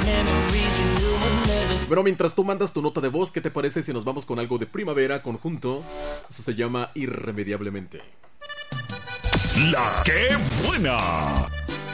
Bueno, mientras tú mandas tu nota de voz, ¿qué te parece si nos vamos con algo de Primavera conjunto? Eso se llama Irremediablemente. La que buena.